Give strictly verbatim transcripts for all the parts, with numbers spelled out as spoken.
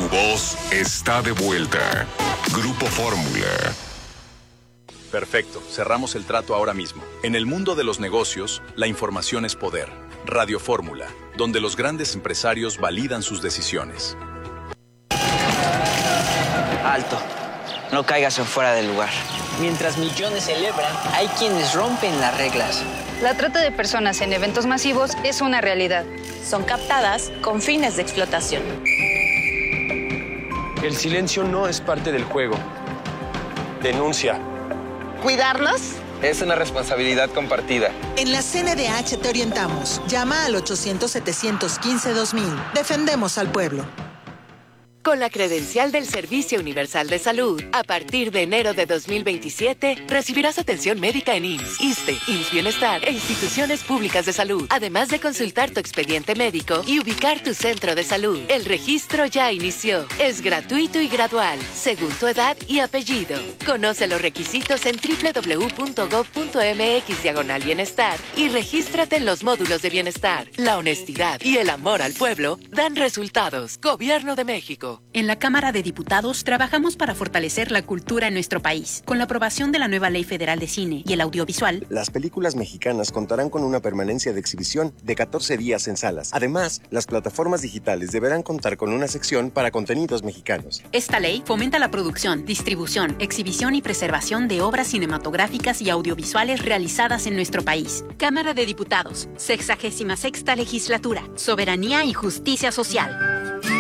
voz está de vuelta. Grupo Fórmula. Perfecto, cerramos el trato ahora mismo. En el mundo de los negocios, la información es poder. Radio Fórmula, donde los grandes empresarios validan sus decisiones. Alto, no caigas en fuera del lugar. Mientras millones celebran, hay quienes rompen las reglas. La trata de personas en eventos masivos es una realidad. Son captadas con fines de explotación. El silencio no es parte del juego. Denuncia. ¿Cuidarnos? Es una responsabilidad compartida. En la C N D H te orientamos. Llama al ochocientos, setecientos quince, dos mil. Defendemos al pueblo. Con la credencial del Servicio Universal de Salud, a partir de enero de dos mil veintisiete, recibirás atención médica en I M S S, ISSSTE, I M S S Bienestar e instituciones públicas de salud, además de consultar tu expediente médico y ubicar tu centro de salud. El registro ya inició. Es gratuito y gradual, según tu edad y apellido. Conoce los requisitos en doble u doble u doble u punto gob punto eme equis diagonal bienestar y regístrate en los módulos de bienestar. La honestidad y el amor al pueblo dan resultados. Gobierno de México. En la Cámara de Diputados trabajamos para fortalecer la cultura en nuestro país. Con la aprobación de la nueva Ley Federal de Cine y el Audiovisual, las películas mexicanas contarán con una permanencia de exhibición de catorce días en salas. Además, las plataformas digitales deberán contar con una sección para contenidos mexicanos. Esta ley fomenta la producción, distribución, exhibición y preservación de obras cinematográficas y audiovisuales realizadas en nuestro país. Cámara de Diputados, sexagésima sexta legislatura, soberanía y justicia social.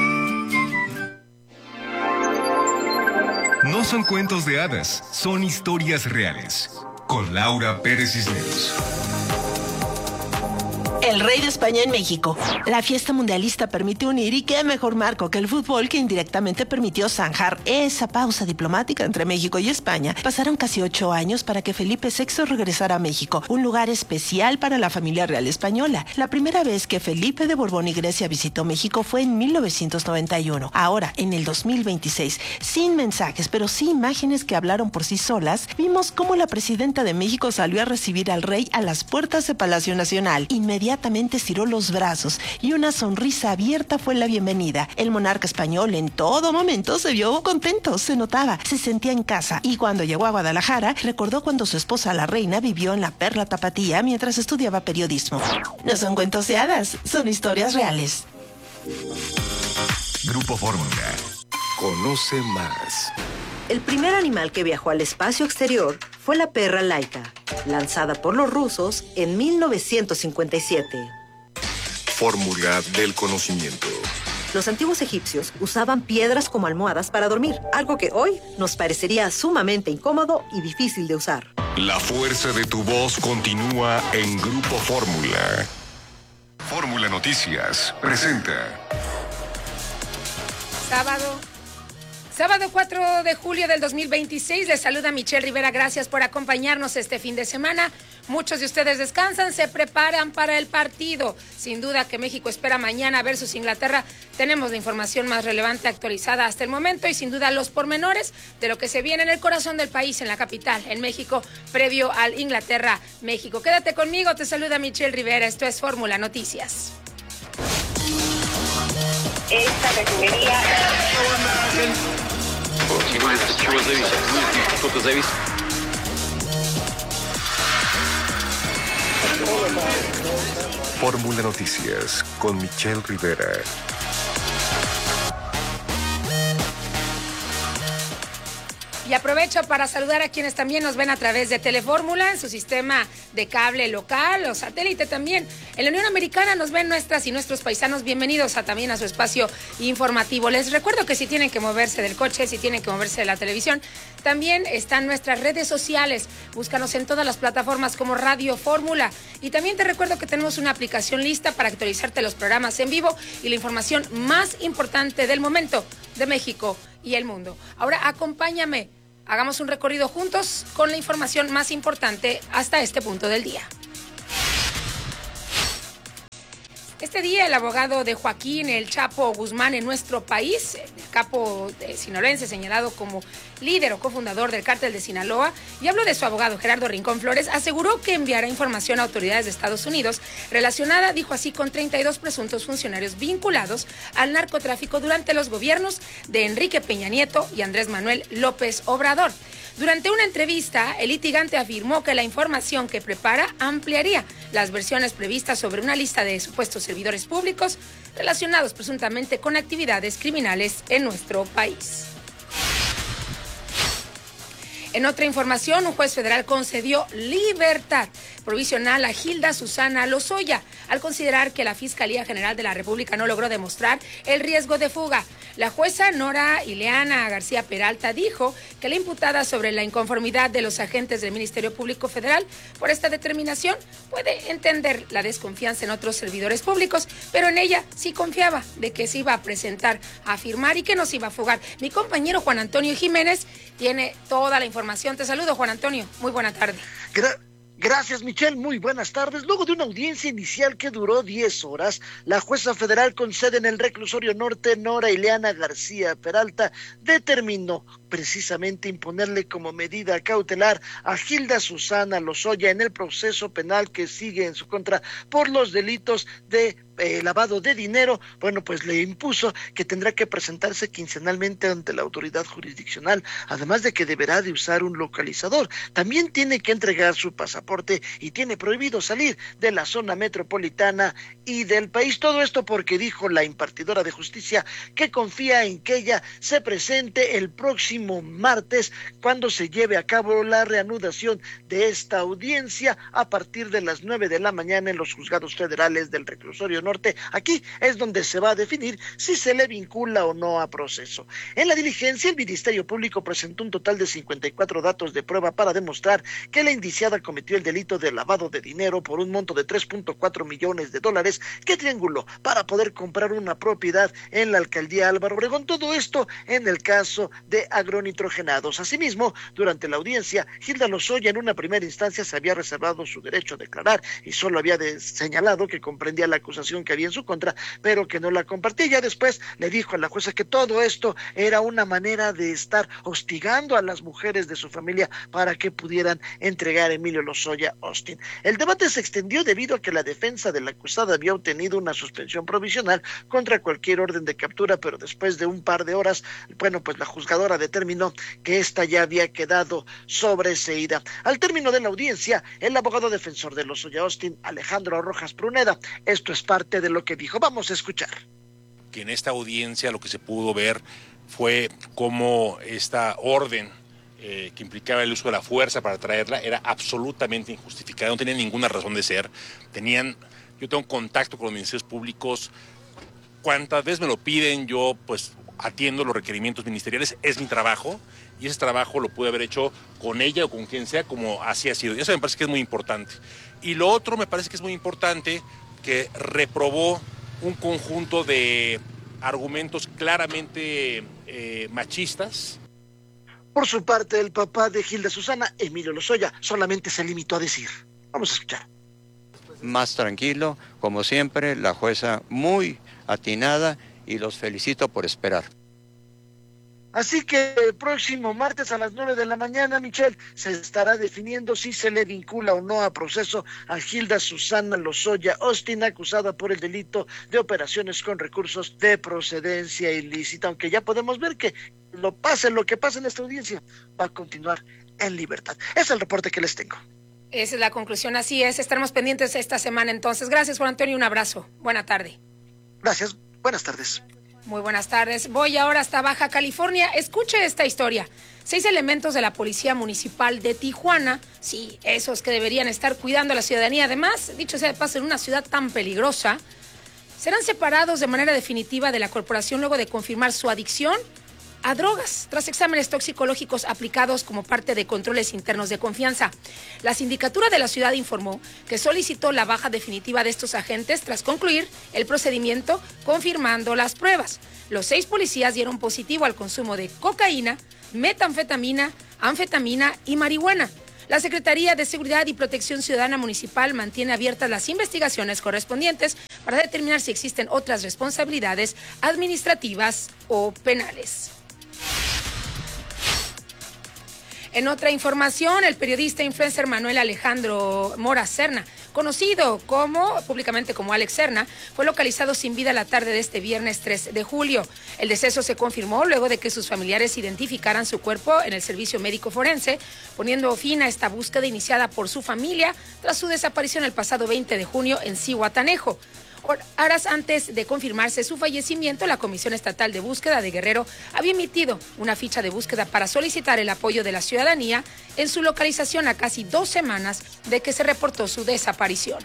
No son cuentos de hadas, son historias reales. Con Laura Pérez Cisneros. El rey de España en México. La fiesta mundialista permitió unir, y qué mejor marco que el fútbol, que indirectamente permitió zanjar esa pausa diplomática entre México y España. Pasaron casi ocho años para que Felipe sexto regresara a México, un lugar especial para la familia real española. La primera vez que Felipe de Borbón y Grecia visitó México fue en mil novecientos noventa y uno. Ahora, en el dos mil veintiséis, sin mensajes, pero sí imágenes que hablaron por sí solas, vimos cómo la presidenta de México salió a recibir al rey a las puertas de Palacio Nacional. Inmediatamente Inmediatamente estiró los brazos y una sonrisa abierta fue la bienvenida. El monarca español en todo momento se vio contento, se notaba, se sentía en casa, y cuando llegó a Guadalajara recordó cuando su esposa la reina vivió en la Perla Tapatía mientras estudiaba periodismo. No son cuentos de hadas, son historias reales. Grupo Fórmula. Conoce más. El primer animal que viajó al espacio exterior fue la perra Laika, lanzada por los rusos en mil novecientos cincuenta y siete. Fórmula del conocimiento. Los antiguos egipcios usaban piedras como almohadas para dormir, algo que hoy nos parecería sumamente incómodo y difícil de usar. La fuerza de tu voz continúa en Grupo Fórmula. Fórmula Noticias presenta. Sábado. Sábado cuatro de julio del dos mil veintiséis, les saluda Michelle Rivera, gracias por acompañarnos este fin de semana. Muchos de ustedes descansan, se preparan para el partido. Sin duda que México espera mañana versus Inglaterra. Tenemos la información más relevante actualizada hasta el momento y sin duda los pormenores de lo que se viene en el corazón del país, en la capital, en México, previo al Inglaterra-México. Quédate conmigo, te saluda Michelle Rivera, esto es Fórmula Noticias. Esta refinería... Fórmula Noticias con Michelle Rivera. Y aprovecho para saludar a quienes también nos ven a través de Telefórmula, en su sistema de cable local o satélite también. En la Unión Americana nos ven nuestras y nuestros paisanos. Bienvenidos a, también a su espacio informativo. Les recuerdo que si tienen que moverse del coche, si tienen que moverse de la televisión, también están nuestras redes sociales. Búscanos en todas las plataformas como Radio Fórmula. Y también te recuerdo que tenemos una aplicación lista para actualizarte los programas en vivo y la información más importante del momento de México y el mundo. Ahora acompáñame. Hagamos un recorrido juntos con la información más importante hasta este punto del día. Este día el abogado de Joaquín El Chapo Guzmán en nuestro país, el capo sinaloense señalado como líder o cofundador del cártel de Sinaloa, y habló de su abogado Gerardo Rincón Flores, aseguró que enviará información a autoridades de Estados Unidos relacionada, dijo así, con treinta y dos presuntos funcionarios vinculados al narcotráfico durante los gobiernos de Enrique Peña Nieto y Andrés Manuel López Obrador. Durante una entrevista, el litigante afirmó que la información que prepara ampliaría las versiones previstas sobre una lista de supuestos servidores públicos relacionados presuntamente con actividades criminales en nuestro país. En otra información, un juez federal concedió libertad provisional a Hilda Susana Lozoya al considerar que la Fiscalía General de la República no logró demostrar el riesgo de fuga. La jueza Nora Ileana García Peralta dijo que la imputada sobre la inconformidad de los agentes del Ministerio Público Federal por esta determinación puede entender la desconfianza en otros servidores públicos, pero en ella sí confiaba de que se iba a presentar a firmar y que no se iba a fugar. Mi compañero Juan Antonio Jiménez tiene toda la información. Te saludo, Juan Antonio. Muy buena tarde. Gra- Gracias, Michelle. Muy buenas tardes. Luego de una audiencia inicial que duró diez horas, la jueza federal con sede en el Reclusorio Norte, Nora Ileana García Peralta, determinó precisamente imponerle como medida cautelar a Hilda Susana Lozoya en el proceso penal que sigue en su contra por los delitos de eh, lavado de dinero. Bueno, pues le impuso que tendrá que presentarse quincenalmente ante la autoridad jurisdiccional, además de que deberá de usar un localizador. También tiene que entregar su pasaporte y tiene prohibido salir de la zona metropolitana y del país. Todo esto porque dijo la impartidora de justicia que confía en que ella se presente el próximo martes cuando se lleve a cabo la reanudación de esta audiencia a partir de las nueve de la mañana en los juzgados federales del Reclusorio Norte. Aquí es donde se va a definir si se le vincula o no a proceso. En la diligencia, el Ministerio Público presentó un total de cincuenta y cuatro datos de prueba para demostrar que la indiciada cometió el delito de lavado de dinero por un monto de tres punto cuatro millones de dólares que trianguló para poder comprar una propiedad en la alcaldía Álvaro Obregón. Todo esto en el caso de agronitrogenados. Asimismo, durante la audiencia, Hilda Lozoya en una primera instancia se había reservado su derecho a declarar y solo había de señalado que comprendía la acusación que había en su contra, pero que no la compartía. Ya después le dijo a la jueza que todo esto era una manera de estar hostigando a las mujeres de su familia para que pudieran entregar a Emilio Lozoya Austin. El debate se extendió debido a que la defensa de la acusada había obtenido una suspensión provisional contra cualquier orden de captura, pero después de un par de horas, bueno, pues la juzgadora determinó que esta ya había quedado sobreseída. Al término de la audiencia, el abogado defensor de Lozoya Austin, Alejandro Rojas Pruneda, esto es parte de lo que dijo. Vamos a escuchar. Que en esta audiencia lo que se pudo ver fue cómo esta orden eh, que implicaba el uso de la fuerza para traerla era absolutamente injustificada, no tenía ninguna razón de ser. Tenían, yo tengo contacto con los ministerios públicos, cuantas veces me lo piden, yo pues atiendo los requerimientos ministeriales, es mi trabajo, y ese trabajo lo pude haber hecho con ella o con quien sea, como así ha sido. Y eso me parece que es muy importante. Y lo otro me parece que es muy importante, que reprobó un conjunto de argumentos claramente eh, machistas. Por su parte, el papá de Hilda Susana, Emilio Lozoya, solamente se limitó a decir. Vamos a escuchar. Más tranquilo, como siempre, la jueza muy atinada y los felicito por esperar. Así que el próximo martes a las nueve de la mañana, Michelle, se estará definiendo si se le vincula o no a proceso a Hilda Susana Lozoya Austin, acusada por el delito de operaciones con recursos de procedencia ilícita, aunque ya podemos ver que lo pase lo que pase en esta audiencia, va a continuar en libertad. Ese es el reporte que les tengo. Esa es la conclusión, así es. Estaremos pendientes esta semana entonces. Gracias, Juan Antonio, un abrazo. Buena tarde. Gracias, buenas tardes. Muy buenas tardes. Voy ahora hasta Baja California. Escuche esta historia. Seis elementos de la Policía Municipal de Tijuana, sí, esos que deberían estar cuidando a la ciudadanía, además, dicho sea de paso, en una ciudad tan peligrosa, serán separados de manera definitiva de la corporación luego de confirmar su adicción a drogas, tras exámenes toxicológicos aplicados como parte de controles internos de confianza. La sindicatura de la ciudad informó que solicitó la baja definitiva de estos agentes tras concluir el procedimiento, confirmando las pruebas. Los seis policías dieron positivo al consumo de cocaína, metanfetamina, anfetamina y marihuana. La Secretaría de Seguridad y Protección Ciudadana Municipal mantiene abiertas las investigaciones correspondientes para determinar si existen otras responsabilidades administrativas o penales. En otra información, el periodista e influencer Manuel Alejandro Mora Serna, conocido como públicamente como Alex Serna, fue localizado sin vida la tarde de este viernes tres de julio. El deceso se confirmó luego de que sus familiares identificaran su cuerpo en el servicio médico forense, poniendo fin a esta búsqueda iniciada por su familia tras su desaparición el pasado veinte de junio en Zihuatanejo. Horas antes de confirmarse su fallecimiento, la Comisión Estatal de Búsqueda de Guerrero había emitido una ficha de búsqueda para solicitar el apoyo de la ciudadanía en su localización a casi dos semanas de que se reportó su desaparición.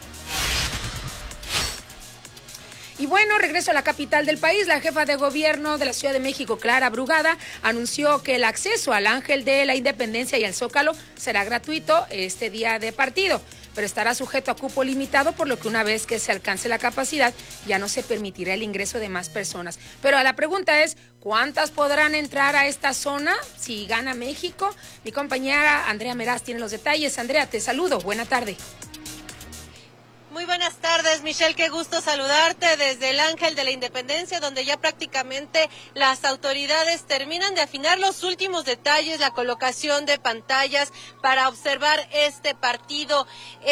Y bueno, regreso a la capital del país. La jefa de gobierno de la Ciudad de México, Clara Brugada, anunció que el acceso al Ángel de la Independencia y al Zócalo será gratuito este día de partido, pero estará sujeto a cupo limitado, por lo que una vez que se alcance la capacidad ya no se permitirá el ingreso de más personas. Pero la pregunta es, ¿cuántas podrán entrar a esta zona si gana México? Mi compañera Andrea Meraz tiene los detalles. Andrea, te saludo. Buena tarde. Muy buenas tardes, Michelle, qué gusto saludarte desde el Ángel de la Independencia, donde ya prácticamente las autoridades terminan de afinar los últimos detalles, la colocación de pantallas para observar este partido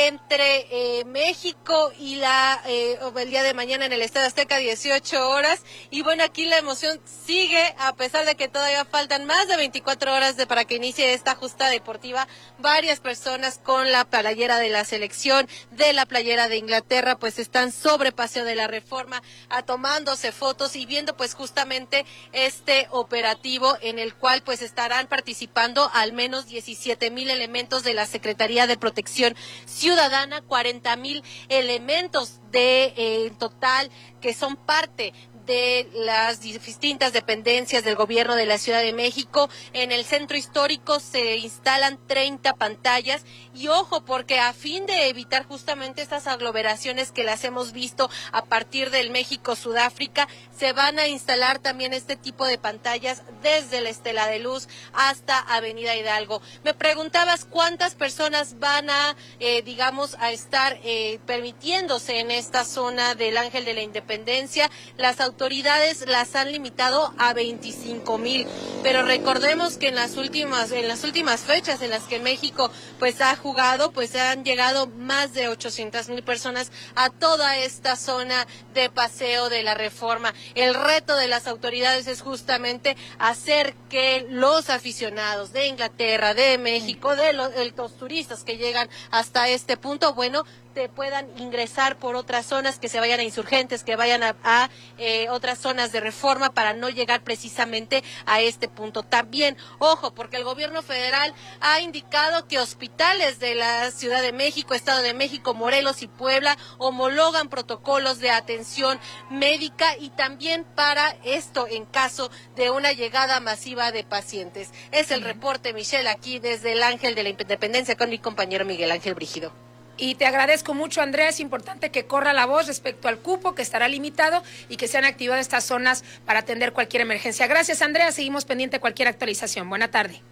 entre eh, México y la eh, el día de mañana en el Estadio Azteca, dieciocho horas. Y bueno, aquí la emoción sigue, a pesar de que todavía faltan más de veinticuatro horas de, para que inicie esta justa deportiva. Varias personas con la playera de la selección, de la playera de de Inglaterra, pues están sobre Paseo de la Reforma, a tomándose fotos y viendo pues justamente este operativo en el cual pues estarán participando al menos diecisiete mil elementos de la Secretaría de Protección Ciudadana, cuarenta mil elementos de eh, total que son parte de las distintas dependencias del gobierno de la Ciudad de México. En el centro histórico se instalan treinta pantallas y ojo, porque a fin de evitar justamente estas aglomeraciones que las hemos visto a partir del México-Sudáfrica, se van a instalar también este tipo de pantallas desde la Estela de Luz hasta Avenida Hidalgo. Me preguntabas cuántas personas van a, eh, digamos, a estar eh, permitiéndose en esta zona del Ángel de la Independencia. Las autoridades las han limitado a veinticinco mil, pero recordemos que en las últimas en las últimas fechas en las que México pues ha jugado, pues han llegado más de ochocientas mil personas a toda esta zona de Paseo de la Reforma. El reto de las autoridades es justamente hacer que los aficionados de Inglaterra, de México, de los, de los turistas que llegan hasta este punto, bueno, te puedan ingresar por otras zonas, que se vayan a Insurgentes, que vayan a, a eh, otras zonas de Reforma para no llegar precisamente a este punto. También, ojo, porque el gobierno federal ha indicado que hospitales de la Ciudad de México, Estado de México, Morelos y Puebla homologan protocolos de atención médica y también para esto en caso de una llegada masiva de pacientes. Es el reporte, Michelle, aquí desde el Ángel de la Independencia con mi compañero Miguel Ángel Brígido. Y te agradezco mucho, Andrea. Es importante que corra la voz respecto al cupo, que estará limitado, y que sean activadas estas zonas para atender cualquier emergencia. Gracias, Andrea. Seguimos pendiente de cualquier actualización. Buena tarde.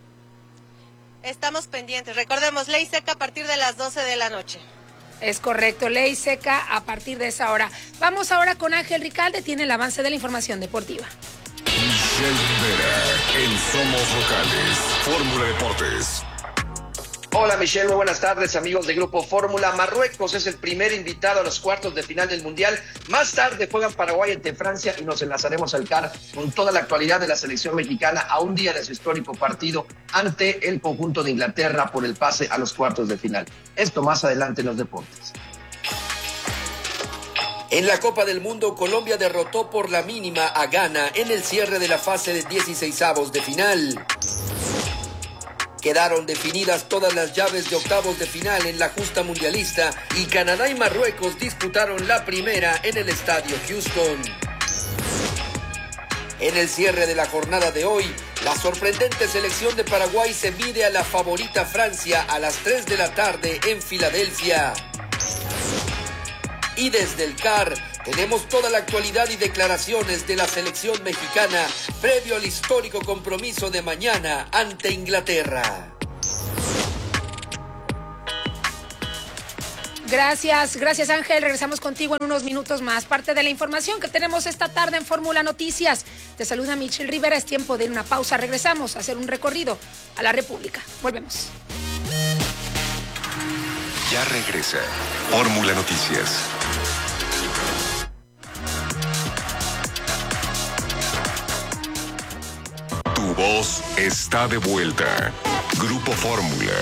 Estamos pendientes. Recordemos, ley seca a partir de las doce de la noche. Es correcto, ley seca a partir de esa hora. Vamos ahora con Ángel Ricalde, tiene el avance de la información deportiva. Michelle Rivera, en Somos Locales, Fórmula Deportes. Hola Michelle, muy buenas tardes amigos de Grupo Fórmula. Marruecos es el primer invitado a los cuartos de final del Mundial. Más tarde juegan Paraguay ante Francia y nos enlazaremos al C A R con toda la actualidad de la selección mexicana a un día de su histórico partido ante el conjunto de Inglaterra por el pase a los cuartos de final. Esto más adelante en los deportes. En la Copa del Mundo, Colombia derrotó por la mínima a Ghana en el cierre de la fase de dieciseisavos de final. Quedaron definidas todas las llaves de octavos de final en la justa mundialista y Canadá y Marruecos disputaron la primera en el Estadio Houston. En el cierre de la jornada de hoy, la sorprendente selección de Paraguay se mide a la favorita Francia a las tres de la tarde en Filadelfia. Y desde el C A R tenemos toda la actualidad y declaraciones de la selección mexicana previo al histórico compromiso de mañana ante Inglaterra. Gracias, gracias Ángel. Regresamos contigo en unos minutos más. Parte de la información que tenemos esta tarde en Fórmula Noticias. Te saluda Michelle Rivera. Es tiempo de una pausa. Regresamos a hacer un recorrido a la República. Volvemos. Ya regresa Fórmula Noticias. Tu voz está de vuelta. Grupo Fórmula.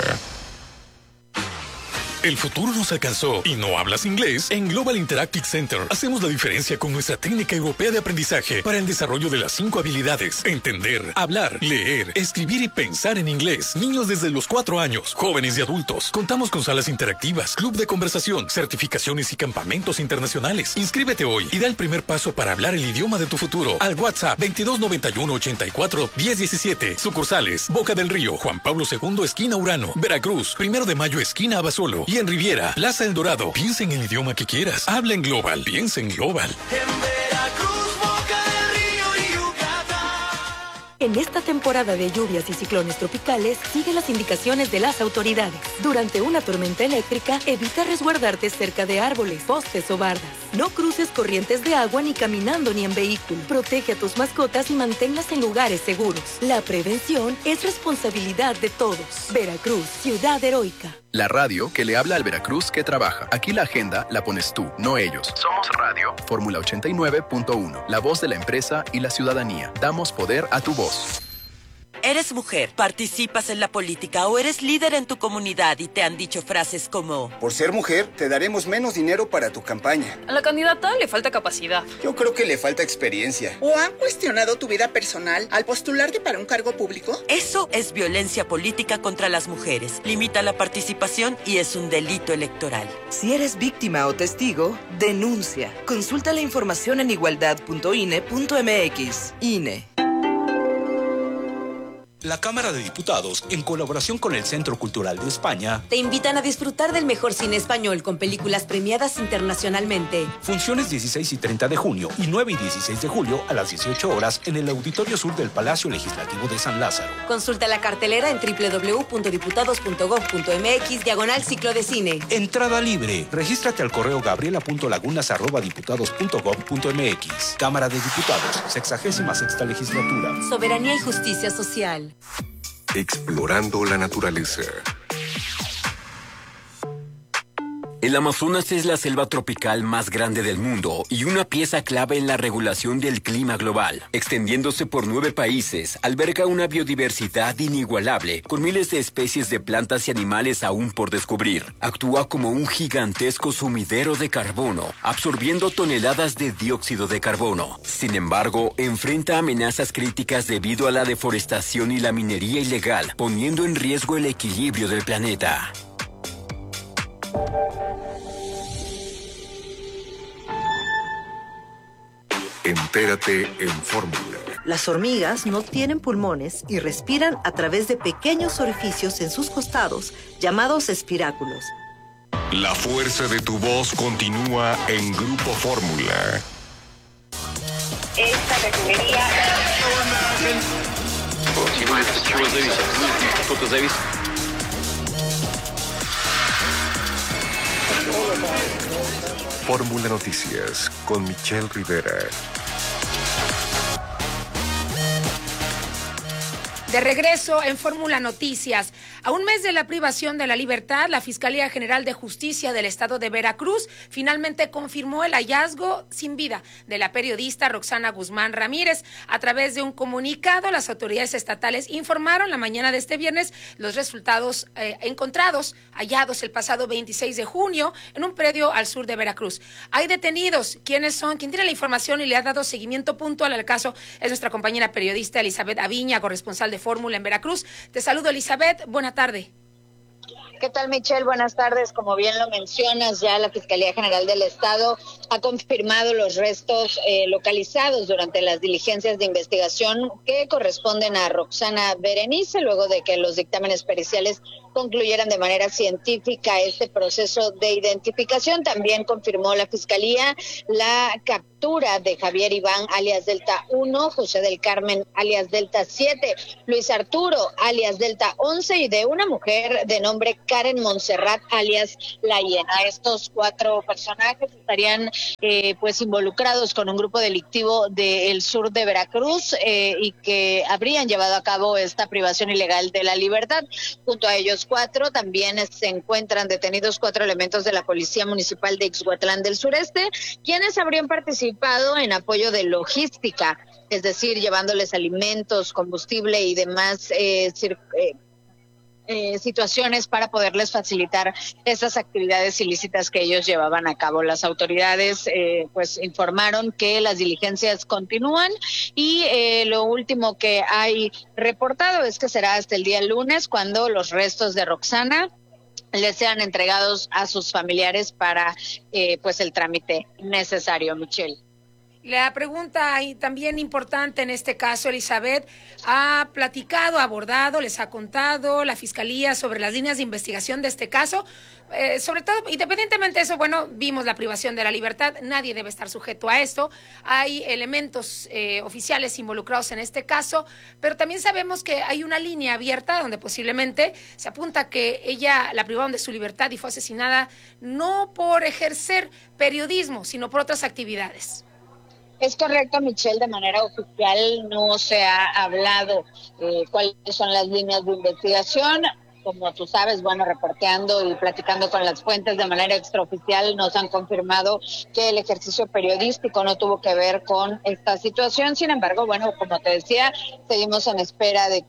El futuro nos alcanzó y no hablas inglés. En Global Interactive Center hacemos la diferencia con nuestra técnica europea de aprendizaje para el desarrollo de las cinco habilidades: entender, hablar, leer, escribir y pensar en inglés. Niños desde los cuatro años, jóvenes y adultos. Contamos con salas interactivas, club de conversación, certificaciones y campamentos internacionales. Inscríbete hoy y da el primer paso para hablar el idioma de tu futuro al WhatsApp veintidós noventa y uno ochenta y cuatro diez diecisiete. Sucursales: Boca del Río, Juan Pablo segundo, esquina Urano; Veracruz, Primero de Mayo, esquina Abasolo; y en Riviera, Plaza El Dorado. Piensa en el idioma que quieras. Habla en Global. Piensa en Global. En esta temporada de lluvias y ciclones tropicales, sigue las indicaciones de las autoridades. Durante una tormenta eléctrica, evita resguardarte cerca de árboles, postes o bardas. No cruces corrientes de agua ni caminando ni en vehículo. Protege a tus mascotas y manténlas en lugares seguros. La prevención es responsabilidad de todos. Veracruz, ciudad heroica. La radio que le habla al Veracruz que trabaja. Aquí la agenda la pones tú, no ellos. Somos Radio. Fórmula ochenta y nueve punto uno. La voz de la empresa y la ciudadanía. Damos poder a tu voz. ¿Eres mujer, participas en la política o eres líder en tu comunidad y te han dicho frases como: por ser mujer, te daremos menos dinero para tu campaña? A la candidata le falta capacidad. Yo creo que le falta experiencia. ¿O han cuestionado tu vida personal al postularte para un cargo público? Eso es violencia política contra las mujeres. Limita la participación y es un delito electoral. Si eres víctima o testigo, denuncia. Consulta la información en igualdad punto I N E punto M X. I N E. La Cámara de Diputados, en colaboración con el Centro Cultural de España, te invitan a disfrutar del mejor cine español con películas premiadas internacionalmente. Funciones dieciséis y treinta de junio y nueve y dieciséis de julio a las dieciocho horas en el Auditorio Sur del Palacio Legislativo de San Lázaro. Consulta la cartelera en doble u doble u doble u punto diputados punto gob punto m x diagonal ciclo de cine. Entrada libre. Regístrate al correo gabriela punto lagunas arroba diputados punto gob punto m x. Cámara de Diputados, sexagésima sexta legislatura. Soberanía y justicia social. Explorando la naturaleza. El Amazonas es la selva tropical más grande del mundo y una pieza clave en la regulación del clima global. Extendiéndose por nueve países, alberga una biodiversidad inigualable, con miles de especies de plantas y animales aún por descubrir. Actúa como un gigantesco sumidero de carbono, absorbiendo toneladas de dióxido de carbono. Sin embargo, enfrenta amenazas críticas debido a la deforestación y la minería ilegal, poniendo en riesgo el equilibrio del planeta. Entérate en Fórmula. Las hormigas no tienen pulmones y respiran a través de pequeños orificios en sus costados, llamados espiráculos. La fuerza de tu voz continúa en Grupo Fórmula. Esta refinería... Fórmula Noticias con Michelle Rivera. De regreso en Fórmula Noticias. A un mes de la privación de la libertad, la Fiscalía General de Justicia del Estado de Veracruz finalmente confirmó el hallazgo sin vida de la periodista Roxana Guzmán Ramírez. A través de un comunicado, las autoridades estatales informaron la mañana de este viernes los resultados eh, encontrados, hallados el pasado veintiséis de junio en un predio al sur de Veracruz. Hay detenidos. ¿Quiénes son? Quien tiene la información y le ha dado seguimiento puntual al caso es nuestra compañera periodista Elizabeth Aviña, corresponsal de Fórmula en Veracruz. Te saludo, Elizabeth. Buena tarde. ¿Qué tal, Michelle? Buenas tardes. Como bien lo mencionas, ya la Fiscalía General del Estado ha confirmado los restos eh, localizados durante las diligencias de investigación que corresponden a Roxana Berenice, luego de que los dictámenes periciales concluyeran de manera científica este proceso de identificación. También confirmó la Fiscalía la captura de Javier Iván, alias Delta uno, José del Carmen, alias Delta siete, Luis Arturo, alias Delta once, y de una mujer de nombre Karen Montserrat, alias La Hiena. Estos cuatro personajes estarían eh, pues involucrados con un grupo delictivo del sur de Veracruz eh, y que habrían llevado a cabo esta privación ilegal de la libertad. Junto a ellos cuatro también se encuentran detenidos cuatro elementos de la Policía Municipal de Ixhuatlán del Sureste, quienes habrían participado en apoyo de logística, es decir, llevándoles alimentos, combustible y demás eh, cir- eh, Eh, situaciones para poderles facilitar esas actividades ilícitas que ellos llevaban a cabo. Las autoridades eh, pues informaron que las diligencias continúan y eh, lo último que hay reportado es que será hasta el día lunes cuando los restos de Roxana les sean entregados a sus familiares para eh, pues el trámite necesario. Michelle. La pregunta y también importante en este caso, Elizabeth, ¿ha platicado, ha abordado, les ha contado la Fiscalía sobre las líneas de investigación de este caso? Eh, sobre todo, independientemente de eso, bueno, vimos la privación de la libertad, nadie debe estar sujeto a esto. Hay elementos eh, oficiales involucrados en este caso, pero también sabemos que hay una línea abierta donde posiblemente se apunta que ella la privaron de su libertad y fue asesinada no por ejercer periodismo, sino por otras actividades. Es correcto, Michelle, de manera oficial no se ha hablado eh, cuáles son las líneas de investigación. Como tú sabes, bueno, reporteando y platicando con las fuentes de manera extraoficial, nos han confirmado que el ejercicio periodístico no tuvo que ver con esta situación. Sin embargo, bueno, como te decía, seguimos en espera de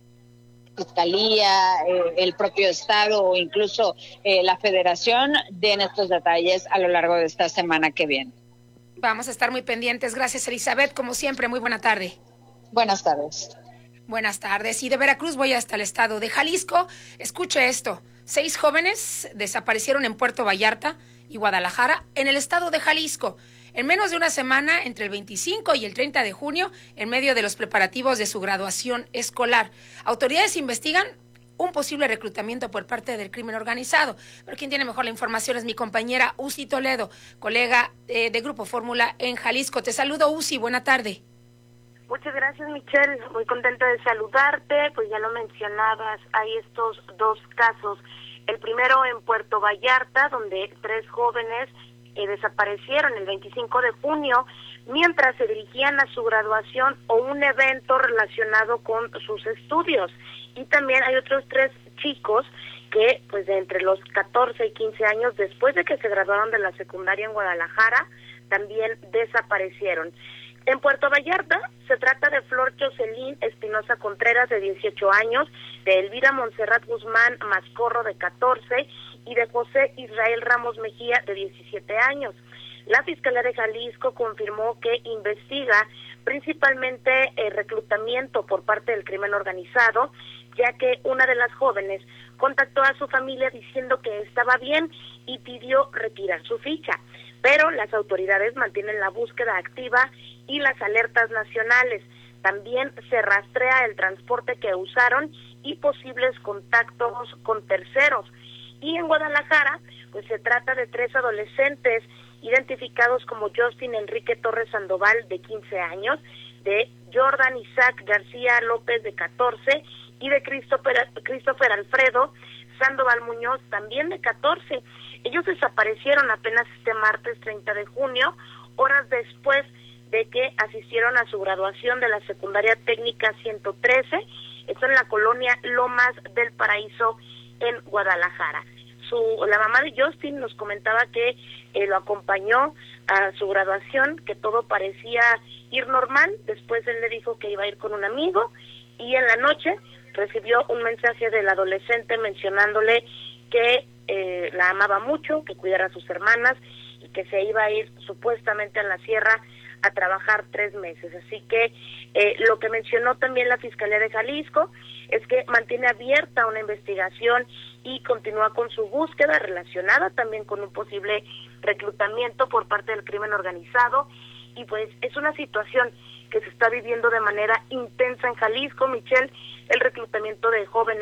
Fiscalía, eh, el propio Estado o incluso eh, la Federación den estos detalles a lo largo de esta semana que viene. Vamos a estar muy pendientes. Gracias, Elizabeth. Como siempre, muy buena tarde. Buenas tardes. Buenas tardes. Y de Veracruz voy hasta el estado de Jalisco. Escuche esto. Seis jóvenes desaparecieron en Puerto Vallarta y Guadalajara, en el estado de Jalisco, en menos de una semana, entre el veinticinco y el treinta de junio, en medio de los preparativos de su graduación escolar. Autoridades investigan un posible reclutamiento por parte del crimen organizado. Pero quien tiene mejor la información es mi compañera Uzi Toledo, colega eh, de Grupo Fórmula en Jalisco. Te saludo, Uzi, buena tarde. Muchas gracias, Michelle. Muy contenta de saludarte. Pues ya lo mencionabas, hay estos dos casos. El primero en Puerto Vallarta, donde tres jóvenes eh, desaparecieron el veinticinco de junio mientras se dirigían a su graduación o un evento relacionado con sus estudios. Y también hay otros tres chicos que, pues, de entre los catorce y quince años, después de que se graduaron de la secundaria en Guadalajara, también desaparecieron. En Puerto Vallarta se trata de Flor Jocelyn Espinosa Contreras, de dieciocho años, de Elvira Montserrat Guzmán Mascorro, de catorce, y de José Israel Ramos Mejía, de diecisiete años. La Fiscalía de Jalisco confirmó que investiga principalmente el reclutamiento por parte del crimen organizado, ya que una de las jóvenes contactó a su familia diciendo que estaba bien y pidió retirar su ficha. Pero las autoridades mantienen la búsqueda activa y las alertas nacionales. También se rastrea el transporte que usaron y posibles contactos con terceros. Y en Guadalajara, pues se trata de tres adolescentes identificados como Justin Enrique Torres Sandoval, de quince años, de Jordan Isaac García López, de catorce, y de Christopher, Christopher Alfredo Sandoval Muñoz, también de catorce. Ellos desaparecieron apenas este martes treinta de junio, horas después de que asistieron a su graduación de la secundaria técnica ciento trece, esto en la colonia Lomas del Paraíso, en Guadalajara. Su, la mamá de Justin nos comentaba que eh, lo acompañó a su graduación, que todo parecía ir normal. Después él le dijo que iba a ir con un amigo, y en la noche recibió un mensaje del adolescente mencionándole que eh, la amaba mucho, que cuidara a sus hermanas y que se iba a ir supuestamente a la sierra a trabajar tres meses. Así que eh, lo que mencionó también la Fiscalía de Jalisco es que mantiene abierta una investigación y continúa con su búsqueda relacionada también con un posible reclutamiento por parte del crimen organizado. Y pues es una situación que se está viviendo de manera intensa en Jalisco, Michelle, el reclutamiento de jóvenes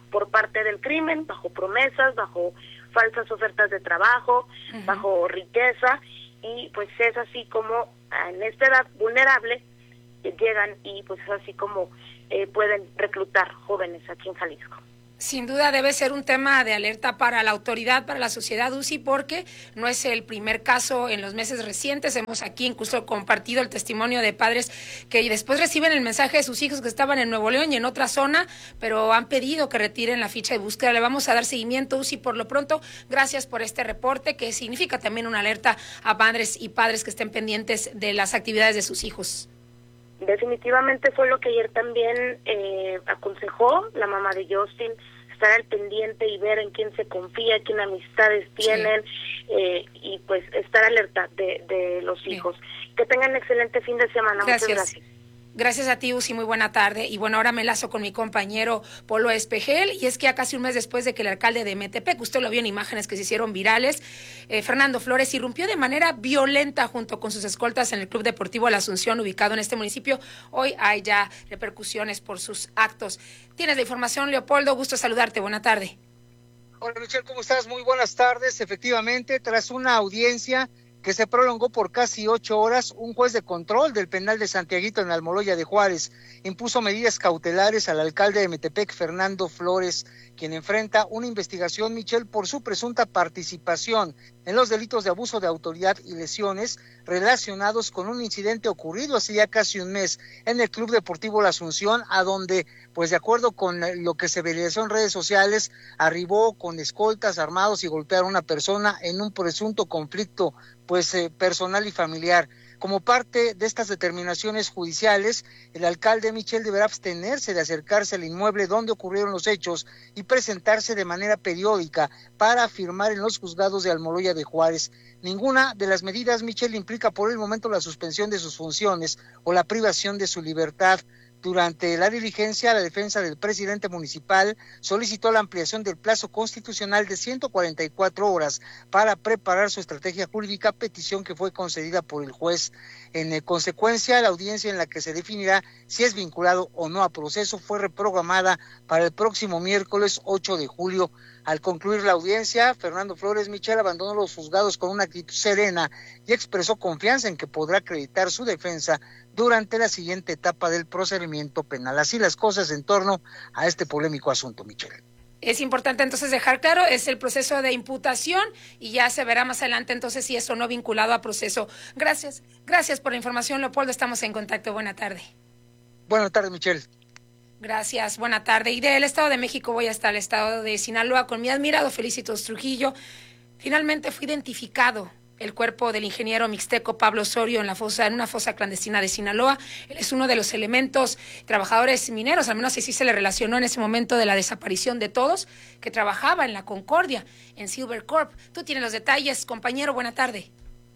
por parte del crimen, bajo promesas, bajo falsas ofertas de trabajo, uh-huh. bajo riqueza, y pues es así como en esta edad vulnerable llegan y pues es así como eh, pueden reclutar jóvenes aquí en Jalisco. Sin duda debe ser un tema de alerta para la autoridad, para la sociedad, UCI, porque no es el primer caso en los meses recientes. Hemos aquí incluso compartido el testimonio de padres que después reciben el mensaje de sus hijos que estaban en Nuevo León y en otra zona, pero han pedido que retiren la ficha de búsqueda. Le vamos a dar seguimiento, UCI, por lo pronto. Gracias por este reporte, que significa también una alerta a madres y padres que estén pendientes de las actividades de sus hijos. Definitivamente fue lo que ayer también eh, aconsejó la mamá de Justin, estar al pendiente y ver en quién se confía, quién amistades tienen, sí. eh, y pues estar alerta de, de los sí. hijos. Que tengan un excelente fin de semana. Gracias. Muchas gracias. Gracias a ti, Uzi, muy buena tarde. Y bueno, ahora me enlazo con mi compañero Polo Espejel, y es que a casi un mes después de que el alcalde de Metepec, usted lo vio en imágenes que se hicieron virales, eh, Fernando Flores irrumpió de manera violenta junto con sus escoltas en el Club Deportivo La Asunción, ubicado en este municipio. Hoy hay ya repercusiones por sus actos. Tienes la información, Leopoldo, gusto saludarte, buena tarde. Hola, Michelle, ¿cómo estás? Muy buenas tardes. Efectivamente, tras una audiencia que se prolongó por casi ocho horas, un juez de control del penal de Santiaguito en Almoloya de Juárez impuso medidas cautelares al alcalde de Metepec, Fernando Flores, quien enfrenta una investigación, Michelle, por su presunta participación en los delitos de abuso de autoridad y lesiones relacionados con un incidente ocurrido hace ya casi un mes en el Club Deportivo La Asunción, a donde, pues de acuerdo con lo que se viralizó en redes sociales, arribó con escoltas armados y golpearon a una persona en un presunto conflicto pues eh, personal y familiar. Como parte de estas determinaciones judiciales, el alcalde Michel deberá abstenerse de acercarse al inmueble donde ocurrieron los hechos y presentarse de manera periódica para firmar en los juzgados de Almoloya de Juárez. Ninguna de las medidas, Michel, implica por el momento la suspensión de sus funciones o la privación de su libertad. Durante la diligencia, la defensa del presidente municipal solicitó la ampliación del plazo constitucional de ciento cuarenta y cuatro horas para preparar su estrategia jurídica, petición que fue concedida por el juez. En consecuencia, la audiencia en la que se definirá si es vinculado o no a proceso fue reprogramada para el próximo miércoles ocho de julio. Al concluir la audiencia, Fernando Flores Michel abandonó los juzgados con una actitud serena y expresó confianza en que podrá acreditar su defensa durante la siguiente etapa del procedimiento penal. Así las cosas en torno a este polémico asunto, Michelle. Es importante entonces dejar claro, es el proceso de imputación y ya se verá más adelante entonces si es o no vinculado a proceso. Gracias, gracias por la información, Leopoldo, estamos en contacto. Buena tarde. Buenas tardes, Michelle. Gracias, buena tarde. Y del Estado de México voy hasta el Estado de Sinaloa con mi admirado Felicitos Trujillo. Finalmente fue identificado el cuerpo del ingeniero mixteco Pablo Osorio en la fosa, en una fosa clandestina de Sinaloa. Él es uno de los elementos trabajadores mineros, al menos así se le relacionó en ese momento de la desaparición de todos, que trabajaba en la Concordia, en Silvercorp. Tú tienes los detalles, compañero, buena tarde.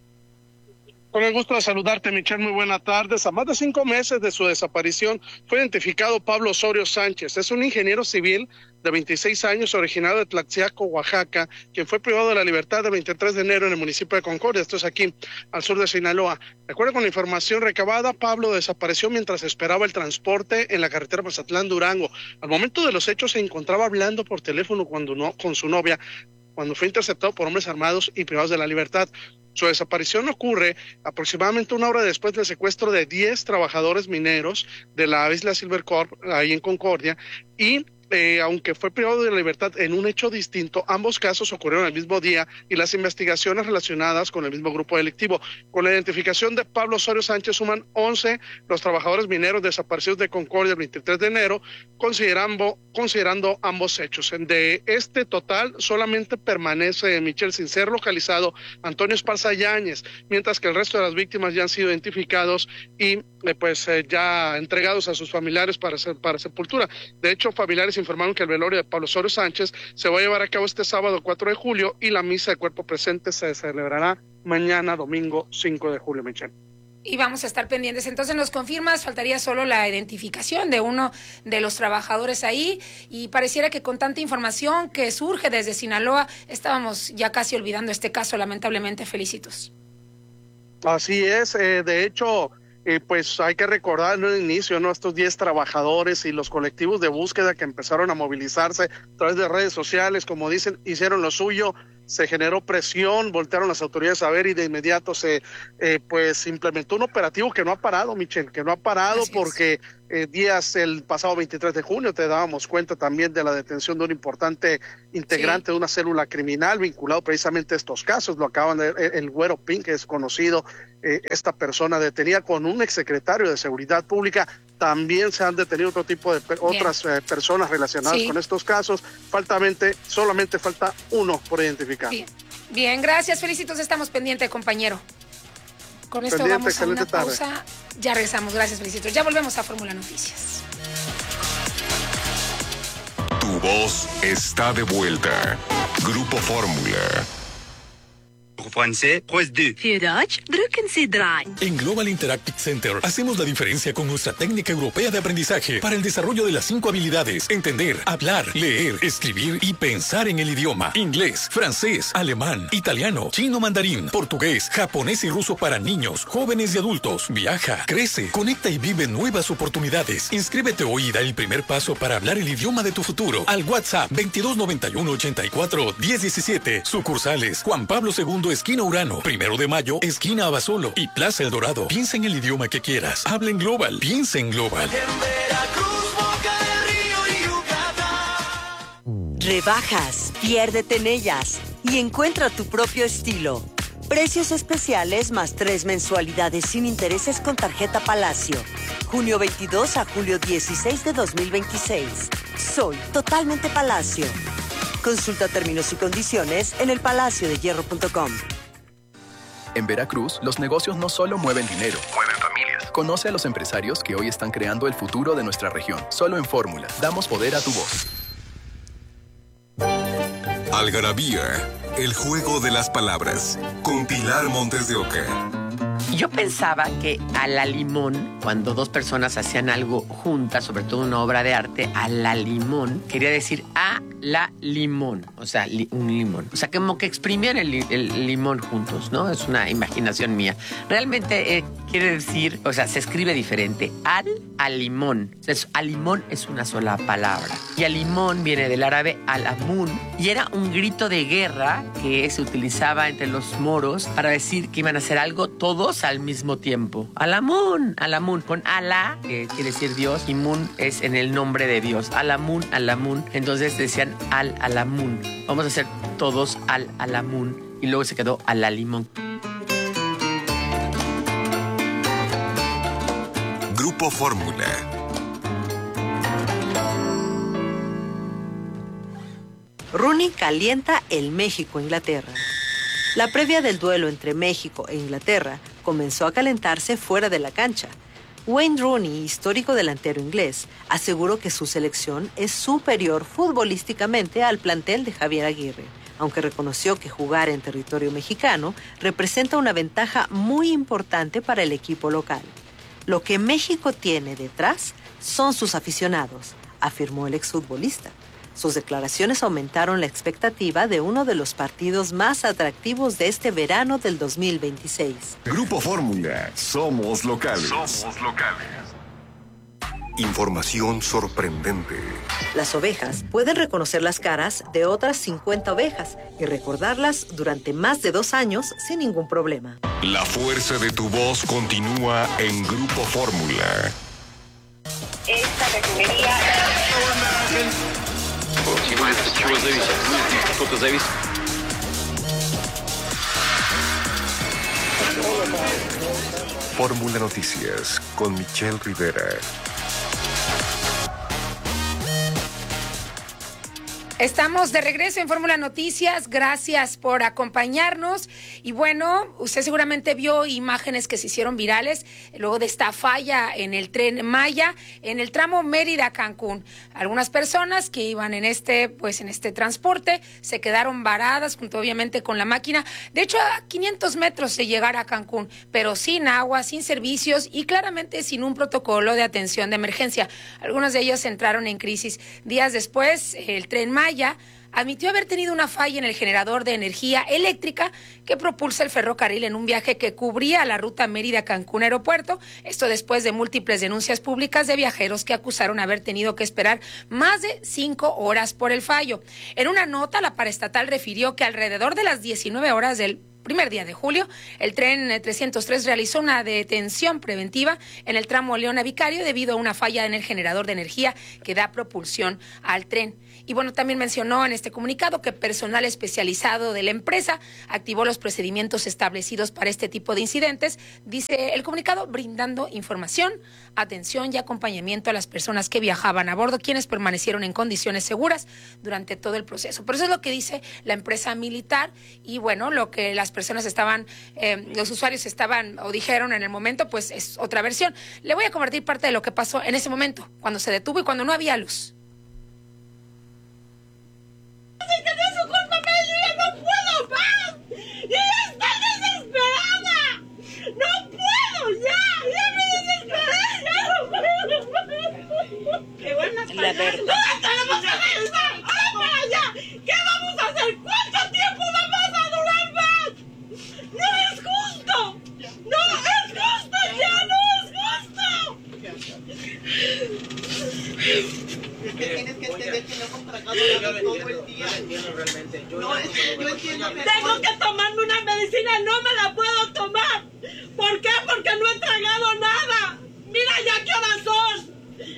Con el gusto de saludarte, Michelle, muy buenas tardes. A más de cinco meses de su desaparición fue identificado Pablo Osorio Sánchez. Es un ingeniero civil de veintiséis años, originario de Tlaxiaco, Oaxaca, quien fue privado de la libertad el veintitrés de enero en el municipio de Concordia, esto es aquí al sur de Sinaloa. De acuerdo con la información recabada, Pablo desapareció mientras esperaba el transporte en la carretera Mazatlán-Durango. Al momento de los hechos se encontraba hablando por teléfono cuando no, con su novia, cuando fue interceptado por hombres armados y privados de la libertad. Su desaparición ocurre aproximadamente una hora después del secuestro de diez trabajadores mineros de la isla Silvercorp, ahí en Concordia, y Eh, aunque fue privado de la libertad en un hecho distinto, ambos casos ocurrieron el mismo día y las investigaciones relacionadas con el mismo grupo delictivo. Con la identificación de Pablo Osorio Sánchez suman once los trabajadores mineros desaparecidos de Concordia el veintitrés de enero, considerando, considerando ambos hechos. De este total solamente permanece, Michelle, sin ser localizado, Antonio Esparza Yáñez, mientras que el resto de las víctimas ya han sido identificados y eh, pues eh, ya entregados a sus familiares para, para sepultura. De hecho, familiares informaron que el velorio de Pablo Osorio Sánchez se va a llevar a cabo este sábado cuatro de julio y la misa de cuerpo presente se celebrará mañana domingo cinco de julio, Michelle. Y vamos a estar pendientes. Entonces nos confirmas, faltaría solo la identificación de uno de los trabajadores ahí, y pareciera que con tanta información que surge desde Sinaloa estábamos ya casi olvidando este caso, lamentablemente. Felicitos. Así es, eh, de hecho eh, pues hay que recordar en el inicio, ¿no? Estos diez trabajadores y los colectivos de búsqueda que empezaron a movilizarse a través de redes sociales, como dicen, hicieron lo suyo. Se generó presión, voltearon las autoridades a ver y de inmediato se eh, pues implementó un operativo que no ha parado, Michelle, que no ha parado Así porque eh, días el pasado veintitrés de junio te dábamos cuenta también de la detención de un importante integrante sí. de una célula criminal vinculado precisamente a estos casos. Lo acaban de, el, el Güero Pink, que es conocido, eh, esta persona detenida con un exsecretario de Seguridad Pública. También se han detenido otro tipo de per otras eh, personas relacionadas sí. con estos casos. Faltamente, solamente falta uno por identificar. Bien, Bien gracias, Felicitos, estamos pendientes, compañero. Con esto Pendiente, vamos a una tarde. pausa. Ya regresamos, gracias, Felicitos. Ya volvemos a Fórmula Noticias. Tu voz está de vuelta. Grupo Fórmula. En Global Interactive Center hacemos la diferencia con nuestra técnica europea de aprendizaje para el desarrollo de las cinco habilidades: entender, hablar, leer, escribir y pensar en el idioma. Inglés, francés, alemán, italiano, chino mandarín, portugués, japonés y ruso para niños, jóvenes y adultos. Viaja, crece, conecta y vive nuevas oportunidades. Inscríbete hoy y da el primer paso para hablar el idioma de tu futuro al WhatsApp veintidós noventa y uno ochenta y cuatro diez diecisiete. Sucursales Juan Pablo segundo, esquina Urano, Primero de Mayo, esquina Abasolo y Plaza El Dorado. Piensa en el idioma que quieras. Habla en Global. Piensa en Global. Rebajas, piérdete en ellas y encuentra tu propio estilo. Precios especiales más tres mensualidades sin intereses con tarjeta Palacio. junio veintidós a julio dieciséis de dos mil veintiséis. Soy totalmente Palacio. Consulta términos y condiciones en el palacio de hierro punto com. En Veracruz, los negocios no solo mueven dinero, mueven familias. Conoce a los empresarios que hoy están creando el futuro de nuestra región. Solo en Fórmula, damos poder a tu voz. Algarabía, el juego de las palabras, con Pilar Montes de Oca. Yo pensaba que a la limón, cuando dos personas hacían algo juntas, sobre todo una obra de arte, a la limón, quería decir a la limón, o sea, li un limón. O sea, como que exprimían el, li el limón juntos, ¿no? Es una imaginación mía. Realmente eh, quiere decir, o sea, se escribe diferente. Al, al limón. O sea, es, al limón es una sola palabra. Y al limón viene del árabe al-amun, y era un grito de guerra que se utilizaba entre los moros para decir que iban a hacer algo todos al mismo tiempo. Al-amun, al-amun, con Alá, que quiere decir Dios, y Mun es en el nombre de Dios. Al-amun, al-amun. Entonces decían al-alamun. Vamos a hacer todos al-alamun. Y luego se quedó al-alimón. Grupo Fórmula. Rooney calienta el México-Inglaterra. La previa del duelo entre México e Inglaterra comenzó a calentarse fuera de la cancha. Wayne Rooney, histórico delantero inglés, aseguró que su selección es superior futbolísticamente al plantel de Javier Aguirre, aunque reconoció que jugar en territorio mexicano representa una ventaja muy importante para el equipo local. Lo que México tiene detrás son sus aficionados, afirmó el exfutbolista. Sus declaraciones aumentaron la expectativa de uno de los partidos más atractivos de este verano del dos mil veintiséis. Grupo Fórmula, somos locales. Somos locales. Información sorprendente. Las ovejas pueden reconocer las caras de otras cincuenta ovejas y recordarlas durante más de dos años sin ningún problema. La fuerza de tu voz continúa en Grupo Fórmula. Esta refinería... Fórmula Noticias con Michelle Rivera. Estamos de regreso en Fórmula Noticias, gracias por acompañarnos. Y bueno, usted seguramente vio imágenes que se hicieron virales luego de esta falla en el Tren Maya, en el tramo Mérida-Cancún. Algunas personas que iban en este, pues en este transporte se quedaron varadas, junto obviamente con la máquina. De hecho, a quinientos metros de llegar a Cancún, pero sin agua, sin servicios y claramente sin un protocolo de atención de emergencia. Algunos de ellos entraron en crisis. Días después, el Tren Maya admitió haber tenido una falla en el generador de energía eléctrica que propulsa el ferrocarril en un viaje que cubría la ruta Mérida-Cancún Aeropuerto. Esto después de múltiples denuncias públicas de viajeros que acusaron haber tenido que esperar más de cinco horas por el fallo. En una nota, la paraestatal refirió que alrededor de las diecinueve horas del primer día de julio, el tren trescientos tres realizó una detención preventiva en el tramo León a Vicario debido a una falla en el generador de energía que da propulsión al tren. Y bueno, también mencionó en este comunicado que personal especializado de la empresa activó los procedimientos establecidos para este tipo de incidentes, dice el comunicado, brindando información, atención y acompañamiento a las personas que viajaban a bordo, quienes permanecieron en condiciones seguras durante todo el proceso. Pero eso es lo que dice la empresa militar y bueno, lo que las personas estaban, eh, los usuarios estaban o dijeron en el momento, pues es otra versión. Le voy a compartir parte de lo que pasó en ese momento, cuando se detuvo y cuando no había luz. ¡Que no es su culpa, pero yo ya no puedo más! ¡Yo ya estoy desesperada! ¡No puedo ya! ¡Ya me desesperé! ¡Ya no puedo! ¡Qué buena la verdad! ¡No tenemos que regresar! ¡Ahora para allá! ¿Qué vamos a hacer? ¿Cuánto tiempo vamos a durar más? ¡No es justo! ¡No es justo! ¡Ya no es justo! Es que tienes que entender que no hemos tragado nada todo el día. Realmente. Yo no, es que yo entiendo que tengo que tomarme una medicina y no me la puedo tomar. ¿Por qué? Porque no he tragado nada. Mira ya qué horas son.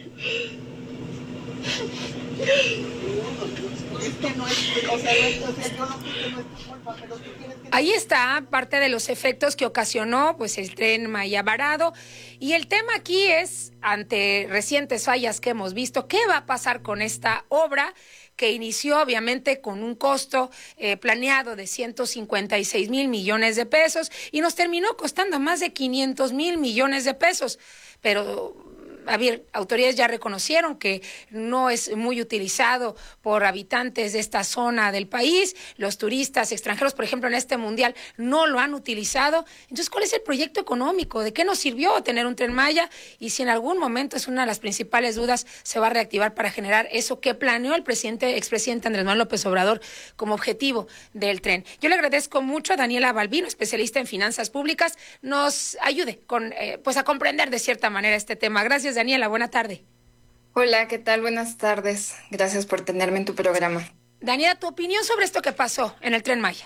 Es que no es, o sea, no es, o sea, yo no sé que no es tu culpa, pero tú tienes que... Ahí está parte de los efectos que ocasionó pues el tren Maya varado. Y el tema aquí es, ante recientes fallas que hemos visto, ¿qué va a pasar con esta obra que inició obviamente con un costo eh, planeado de ciento cincuenta y seis mil millones de pesos y nos terminó costando más de quinientos mil millones de pesos? Pero... A ver, autoridades ya reconocieron que no es muy utilizado por habitantes de esta zona del país. Los turistas extranjeros, por ejemplo, en este mundial no lo han utilizado. Entonces, ¿cuál es el proyecto económico? ¿De qué nos sirvió tener un Tren Maya? Y si en algún momento, es una de las principales dudas, se va a reactivar para generar eso que planeó el presidente, expresidente Andrés Manuel López Obrador como objetivo del tren. Yo le agradezco mucho a Daniela Balbino, especialista en finanzas públicas, nos ayude con, eh, pues a comprender de cierta manera este tema. Gracias, Daniela, buena tarde. Hola, ¿qué tal? Buenas tardes. Gracias por tenerme en tu programa. Daniela, tu opinión sobre esto que pasó en el Tren Maya.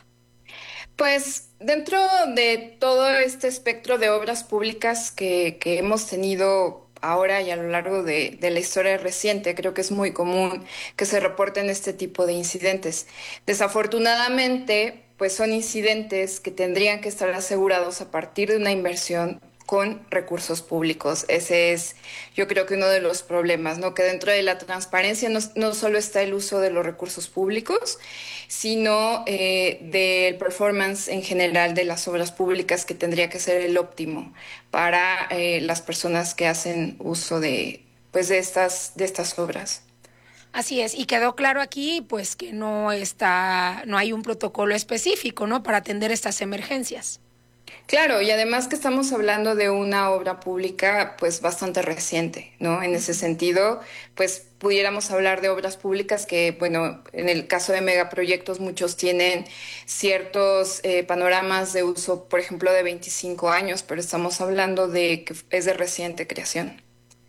Pues dentro de todo este espectro de obras públicas que, que hemos tenido ahora y a lo largo de, de la historia reciente, creo que es muy común que se reporten este tipo de incidentes. Desafortunadamente, pues son incidentes que tendrían que estar asegurados a partir de una inversión con recursos públicos. Ese es, yo creo que uno de los problemas, ¿no? Que dentro de la transparencia no, no solo está el uso de los recursos públicos, sino eh, del performance en general de las obras públicas, que tendría que ser el óptimo para eh, las personas que hacen uso de, pues, de estas, de estas obras. Así es, y quedó claro aquí, pues, que no está, no hay un protocolo específico, ¿no? Para atender estas emergencias. Claro, y además que estamos hablando de una obra pública pues bastante reciente, ¿no? En ese sentido, pues pudiéramos hablar de obras públicas que, bueno, en el caso de megaproyectos muchos tienen ciertos eh, panoramas de uso, por ejemplo, de veinticinco años, pero estamos hablando de que es de reciente creación.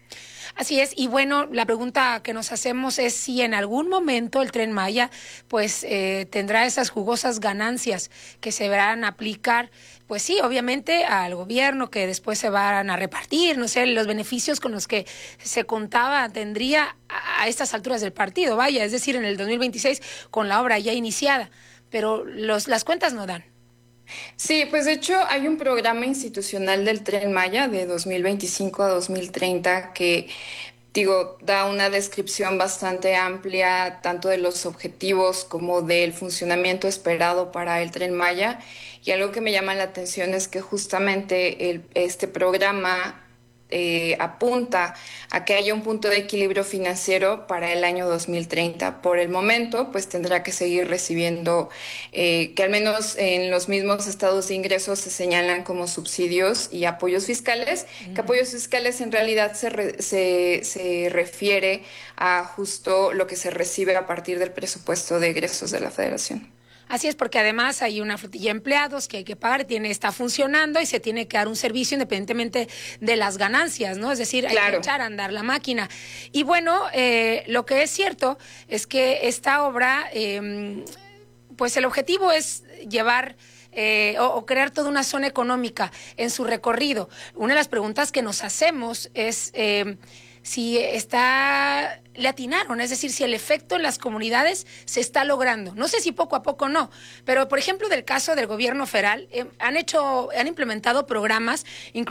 Así es, y bueno, la pregunta que nos hacemos es si en algún momento el Tren Maya pues eh, tendrá esas jugosas ganancias que se verán aplicar, pues sí, obviamente al gobierno, que después se van a repartir, no sé, los beneficios con los que se contaba tendría a, a estas alturas del partido, vaya, es decir, en el dos mil veintiséis con la obra ya iniciada, pero los, las cuentas no dan. Sí, pues de hecho hay un programa institucional del Tren Maya de dos mil veinticinco a dos mil treinta que, digo, da una descripción bastante amplia tanto de los objetivos como del funcionamiento esperado para el Tren Maya, y algo que me llama la atención es que justamente el, este programa Eh, apunta a que haya un punto de equilibrio financiero para el año dos mil treinta. Por el momento, pues tendrá que seguir recibiendo, eh, que al menos en los mismos estados de ingresos se señalan como subsidios y apoyos fiscales, uh-huh. que apoyos fiscales en realidad se, re, se, se refiere a justo lo que se recibe a partir del presupuesto de egresos de la Federación. Así es, porque además hay una flotilla de empleados que hay que pagar, tiene, está funcionando y se tiene que dar un servicio independientemente de las ganancias, ¿no? Es decir, hay claro. que echar a andar la máquina. Y bueno, eh, lo que es cierto es que esta obra, eh, pues el objetivo es llevar... Eh, o, o crear toda una zona económica en su recorrido. Una de las preguntas que nos hacemos es... Eh, si está, le atinaron, es decir, si el efecto en las comunidades se está logrando. No sé si poco a poco no, pero por ejemplo del caso del gobierno federal, eh, han hecho, han implementado programas, incluso